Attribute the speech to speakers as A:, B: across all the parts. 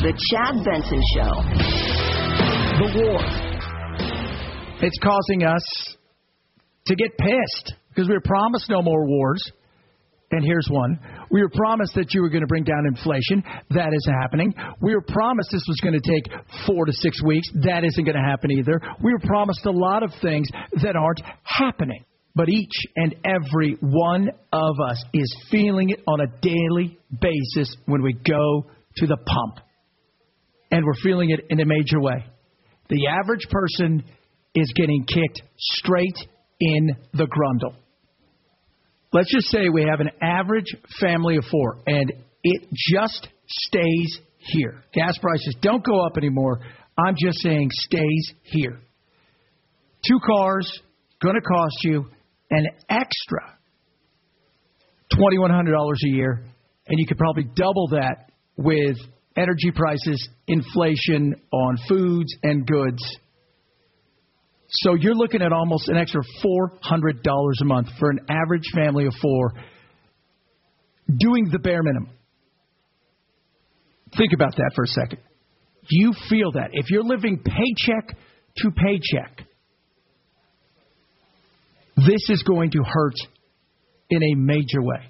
A: The Chad Benson Show.
B: The war. It's causing us to get pissed because we were promised no more wars. And here's one. We were promised that you were going to bring down inflation. That isn't happening. We were promised this was going to take 4 to 6 weeks. That isn't going to happen either. We were promised a lot of things that aren't happening. But each and every one of us is feeling it on a daily basis when we go to the pump. And we're feeling it in a major way. The average person is getting kicked straight in the grundle. Let's just say we have an average family of 4, and it just stays here. Gas prices don't go up anymore. I'm just saying stays here. 2 cars, going to cost you an extra $2,100 a year, and you could probably double that with energy prices, inflation on foods and goods. So you're looking at almost an extra $400 a month for an average family of 4 doing the bare minimum. Think about that for a second. You feel that. If you're living paycheck to paycheck, this is going to hurt in a major way.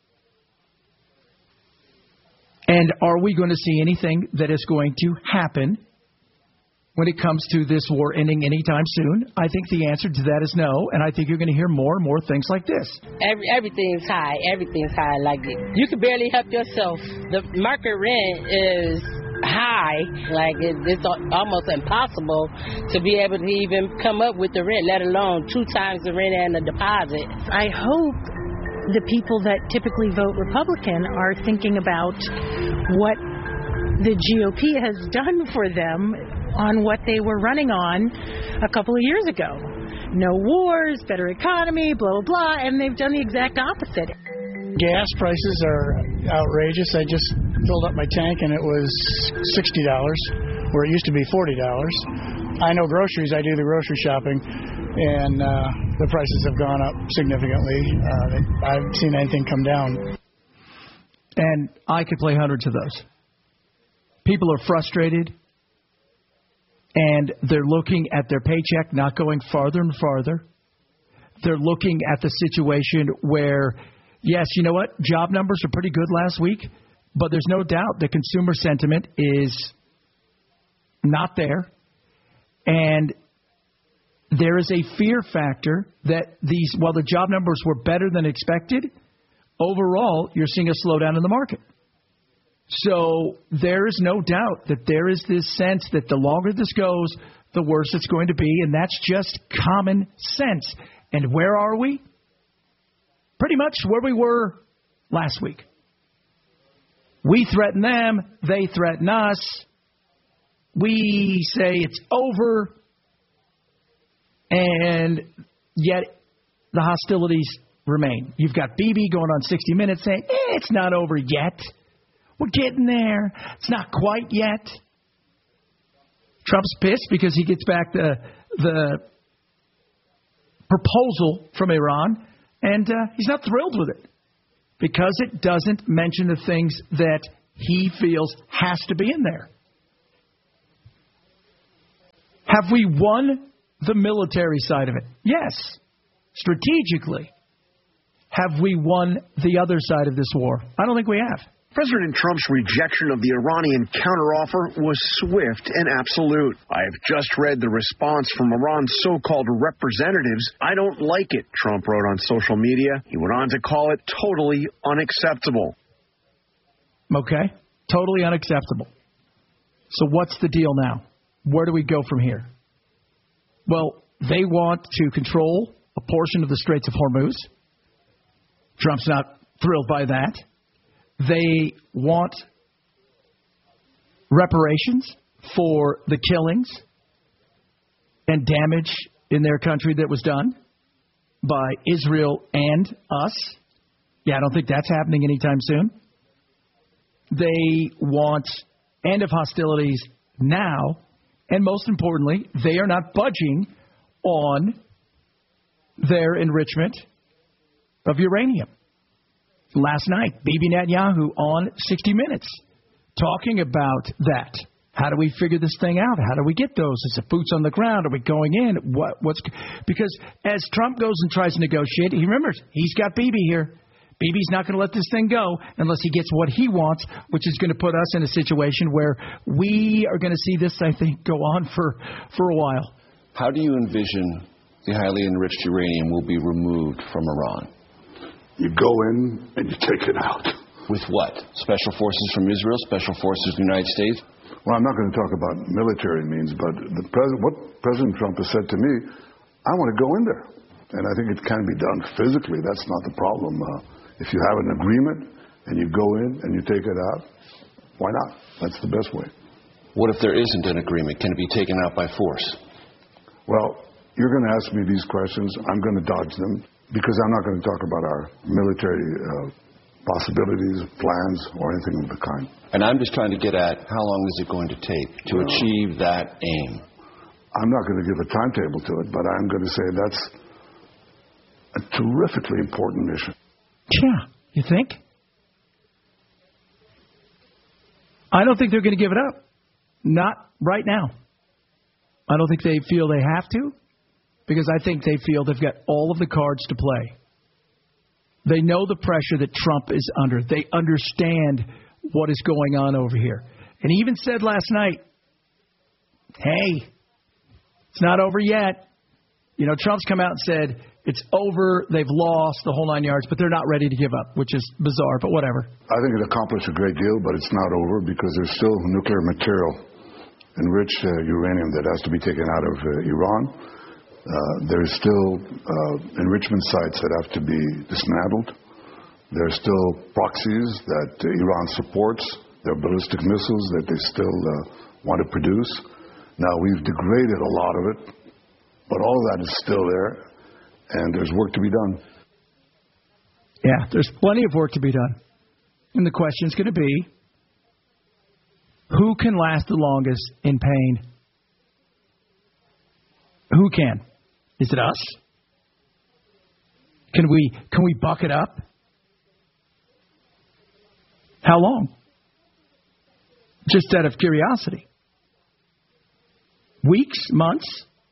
B: And are we going to see anything that is going to happen when it comes to this war ending anytime soon? I think the answer to that is no, and I think you're going to hear more and more things like this.
C: Everything's high. Everything's high. Like, you can barely help yourself. The market rent is high. Like, it's almost impossible to be able to even come up with the rent, let alone 2 times the rent and the deposit.
D: I hope the people that typically vote Republican are thinking about what the GOP has done for them on what they were running on a couple of years ago. No wars, better economy, blah, blah, blah, and they've done the exact opposite.
E: Gas prices are outrageous. I just filled up my tank and it was $60, where it used to be $40. I know groceries. I do the grocery shopping, and the prices have gone up significantly. I haven't seen anything come down.
B: And I could play hundreds of those. People are frustrated, and they're looking at their paycheck not going farther and farther. They're looking at the situation where, yes, you know what? Job numbers are pretty good last week, but there's no doubt the consumer sentiment is not there. And there is a fear factor that while the job numbers were better than expected, overall, you're seeing a slowdown in the market. So there is no doubt that there is this sense that the longer this goes, the worse it's going to be, and that's just common sense. And where are we? Pretty much where we were last week. We threaten them, they threaten us. We say it's over, and yet the hostilities remain. You've got Bibi going on 60 Minutes saying, it's not over yet. We're getting there. It's not quite yet. Trump's pissed because he gets back the proposal from Iran, and he's not thrilled with it because it doesn't mention the things that he feels has to be in there. Have we won the military side of it? Yes. Strategically. Have we won the other side of this war? I don't think we have.
F: President Trump's rejection of the Iranian counteroffer was swift and absolute. I have just read the response from Iran's so-called representatives. I don't like it, Trump wrote on social media. He went on to call it totally unacceptable.
B: Okay, totally unacceptable. So what's the deal now? Where do we go from here? Well, they want to control a portion of the Straits of Hormuz. Trump's not thrilled by that. They want reparations for the killings and damage in their country that was done by Israel and us. Yeah, I don't think that's happening anytime soon. They want end of hostilities now, and most importantly, they are not budging on their enrichment of uranium. Last night, Bibi Netanyahu on 60 Minutes talking about that. How do we figure this thing out? How do we get those? Is it boots on the ground? Are we going in? Because as Trump goes and tries to negotiate, he remembers he's got Bibi here. Bibi's not going to let this thing go unless he gets what he wants, which is going to put us in a situation where we are going to see this, I think, go on for a while.
A: How do you envision the highly enriched uranium will be removed from Iran?
G: You go in and you take it out.
A: With what? Special forces from Israel? Special forces from the United States?
G: Well, I'm not going to talk about military means, but what President Trump has said to me, I want to go in there. And I think it can be done physically. That's not the problem. If you have an agreement and you go in and you take it out, why not? That's the best way.
A: What if there isn't an agreement? Can it be taken out by force?
G: Well, you're going to ask me these questions. I'm going to dodge them because I'm not going to talk about our military possibilities, plans, or anything of the kind.
A: And I'm just trying to get at how long is it going to take to achieve that aim?
G: I'm not going to give a timetable to it, but I'm going to say that's a terrifically important mission.
B: Yeah, you think? I don't think they're going to give it up. Not right now. I don't think they feel they have to, because I think they feel they've got all of the cards to play. They know the pressure that Trump is under. They understand what is going on over here. And he even said last night, hey, it's not over yet. You know, Trump's come out and said it's over, they've lost the whole 9 yards, but they're not ready to give up, which is bizarre, but whatever.
G: I think it accomplished a great deal, but it's not over because there's still nuclear material, enriched uranium that has to be taken out of Iran. There's still enrichment sites that have to be dismantled. There's still proxies that Iran supports. There are ballistic missiles that they still want to produce. Now, we've degraded a lot of it, but all of that is still there, and there's work to be done.
B: Yeah, there's plenty of work to be done. And the question is going to be, who can last the longest in pain? Who can? Is it us? Can we buck it up? How long? Just out of curiosity. Weeks? Months?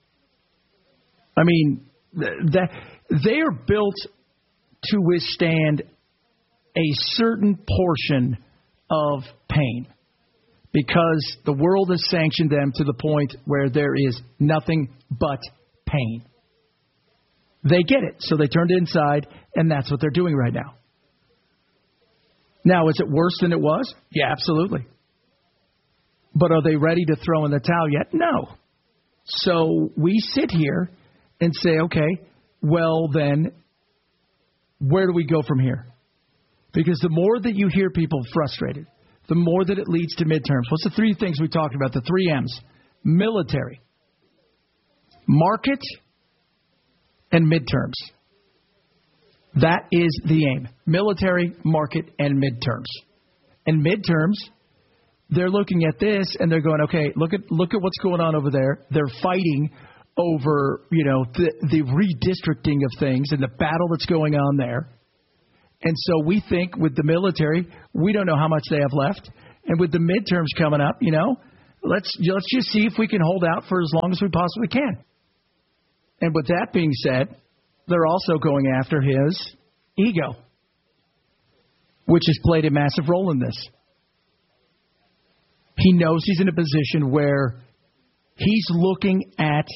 B: I mean, they are built to withstand a certain portion of pain because the world has sanctioned them to the point where there is nothing but pain. They get it, so they turned inside, and that's what they're doing right now. Now, is it worse than it was? Yeah, absolutely. But are they ready to throw in the towel yet? No. So we sit here and say, okay, well then, where do we go from here? Because the more that you hear people frustrated, the more that it leads to midterms. What's the three things we talked about? The 3 M's. Military, market, and midterms. That is the aim. Military, market, and midterms. And midterms, they're looking at this and they're going, okay, look at what's going on over there. They're fighting over, the redistricting of things and the battle that's going on there. And so we think with the military, we don't know how much they have left. And with the midterms coming up, let's just see if we can hold out for as long as we possibly can. And with that being said, they're also going after his ego, which has played a massive role in this. He knows he's in a position where he's looking at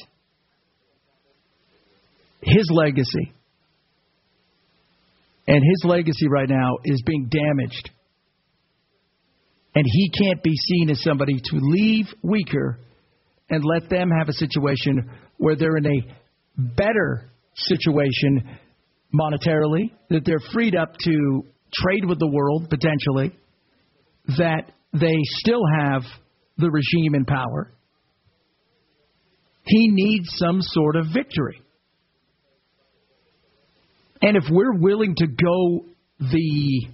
B: his legacy. And his legacy right now is being damaged. And he can't be seen as somebody to leave weaker and let them have a situation where they're in a better situation monetarily, that they're freed up to trade with the world, potentially, that they still have the regime in power. He needs some sort of victory. And if we're willing to go to the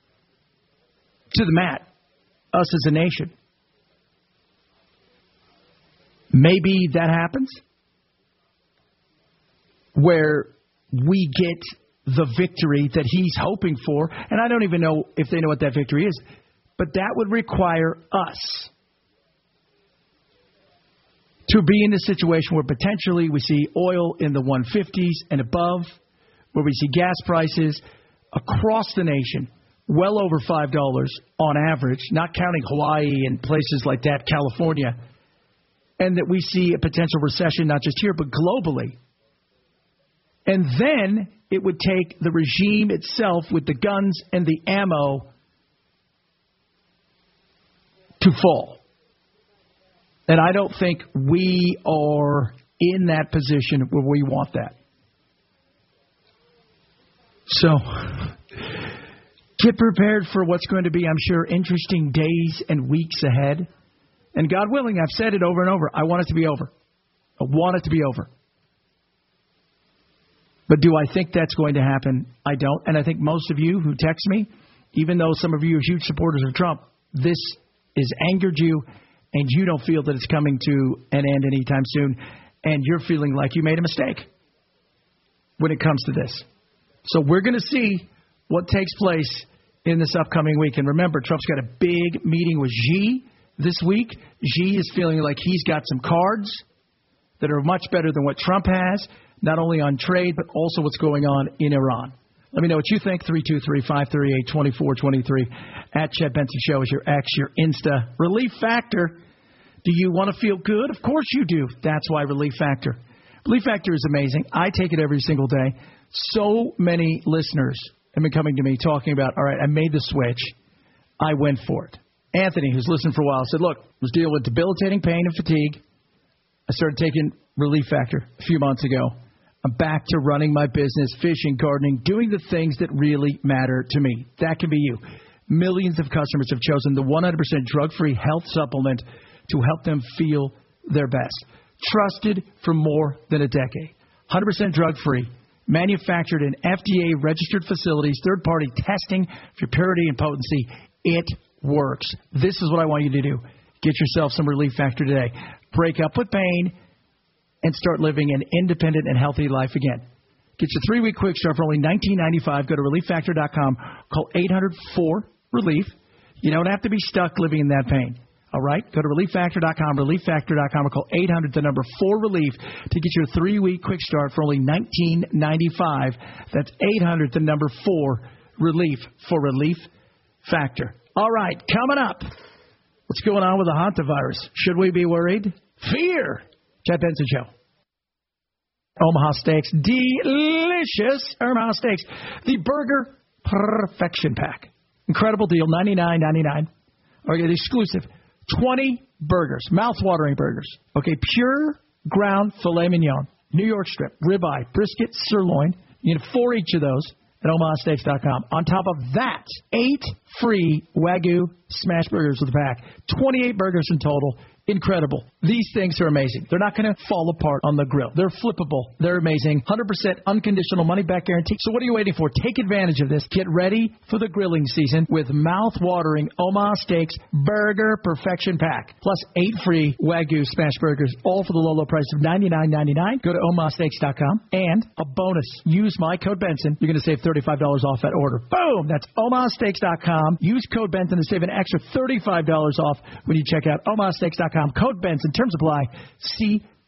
B: mat, us as a nation, maybe that happens where we get the victory that he's hoping for. And I don't even know if they know what that victory is. But that would require us to be in a situation where potentially we see oil in the 150s and above, where we see gas prices across the nation well over $5 on average, not counting Hawaii and places like that, California, and that we see a potential recession not just here but globally. And then it would take the regime itself with the guns and the ammo to fall. And I don't think we are in that position where we want that. So get prepared for what's going to be, I'm sure, interesting days and weeks ahead. And God willing, I've said it over and over, I want it to be over. I want it to be over. But do I think that's going to happen? I don't. And I think most of you who text me, even though some of you are huge supporters of Trump, this has angered you, and you don't feel that it's coming to an end anytime soon, and you're feeling like you made a mistake when it comes to this. So we're going to see what takes place in this upcoming week. And remember, Trump's got a big meeting with Xi this week. Xi is feeling like he's got some cards that are much better than what Trump has, not only on trade, but also what's going on in Iran. Let me know what you think. 323-538-2423. At Chad Benson Show is your X, your Insta. Relief Factor. Do you want to feel good? Of course you do. That's why Relief Factor. Relief Factor is amazing. I take it every single day. So many listeners have been coming to me talking about, all right, I made the switch. I went for it. Anthony, who's listened for a while, said, look, I was dealing with debilitating pain and fatigue. I started taking Relief Factor a few months ago. I'm back to running my business, fishing, gardening, doing the things that really matter to me. That can be you. Millions of customers have chosen the 100% drug-free health supplement to help them feel their best. Trusted for more than a decade. 100% drug-free. Manufactured in FDA-registered facilities, third-party testing for purity and potency. It works. This is what I want you to do. Get yourself some Relief Factor today. Break up with pain and start living an independent and healthy life again. Get your 3-week quick start for only $19.95. Go to ReliefFactor.com. Call 800-4-RELIEF. You don't have to be stuck living in that pain. All right? Go to ReliefFactor.com, ReliefFactor.com, or call 800-4-RELIEF to get your 3-week quick start for only $19.95. That's 800-4-RELIEF for Relief Factor. All right, coming up. What's going on with the hantavirus? Should we be worried? Fear. Chad Benson Show. Omaha Steaks. Delicious Omaha Steaks. The Burger Perfection Pack. Incredible deal. $99.99. Or get exclusive. 20 burgers. Mouth-watering burgers. Okay, pure ground filet mignon. New York strip. Ribeye. Brisket. Sirloin. You get 4 each of those at omahasteaks.com. On top of that, 8 free Wagyu smash burgers with a pack. 28 burgers in total. Incredible. These things are amazing. They're not going to fall apart on the grill. They're flippable. They're amazing. 100% unconditional money-back guarantee. So what are you waiting for? Take advantage of this. Get ready for the grilling season with mouth-watering Omaha Steaks Burger Perfection Pack. Plus 8 free Wagyu smash burgers, all for the low, low price of $99.99. Go to omahasteaks.com. And a bonus. Use my code Benson. You're going to save $35 off that order. Boom! That's omahasteaks.com. Use code Benson to save an extra $35 off when you check out omahasteaks.com. Code Benson. Terms apply. See